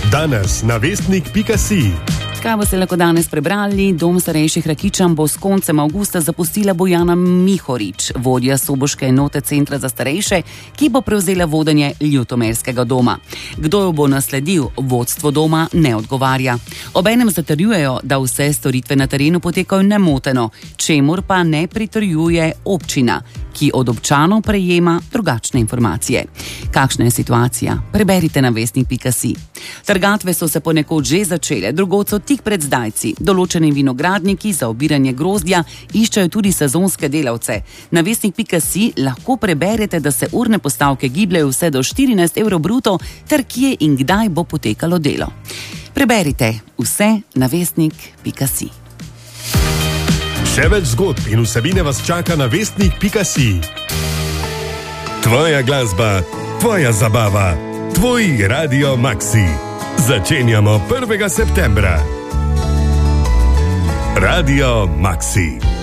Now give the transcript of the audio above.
Danes na vestnik.si. Kaj boste lahko danes prebrali? Dom starejših Rakičan bo s koncem avgusta zapustila Bojana Mihorič, vodja soboške enote centra za starejše, ki bo prevzela vodenje Ljutomerskega doma. Kdo jo bo nasledil, vodstvo doma ne odgovarja. Obenem zatrjujejo, da vse storitve na terenu potekajo nemoteno, čemur pa ne pritrjuje občina, ki od občanov prejema drugačne informacije. Kakšna je situacija? Preberite na vestnik.si. Trgatve so se ponekod že začele, drugod so tik pred zdajci. Določeni vinogradniki za obiranje grozdja iščejo tudi sezonske delavce. Na vestnik.si lahko preberete, da se urne postavke gibljajo vse do 14 evrov bruto, ter kje in kdaj bo potekalo delo. Preberite vse na vestnik.si. Še več zgodb in vsebine vas čaka na vestnik.si. Tvoja glasba, tvoja zabava, tvoj Radio Maxi. Začenjamo 1. septembra. Radio Maxi.